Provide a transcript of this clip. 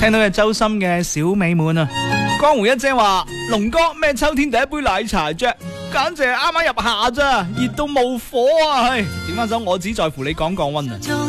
聽到嘅周深嘅小美滿啊，江湖一姐話龍哥咩秋天第一杯奶茶啫，簡直係啱啱入夏咋，熱到冇火啊！係點翻首我只在乎你講降溫啊！